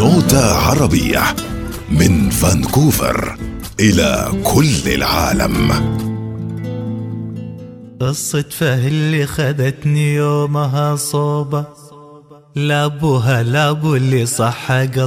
نوتة عربية من فانكوفر إلى كل العالم. الصدفة اللي خذتني يومها صوبة، لابوها لابو اللي صح قلبي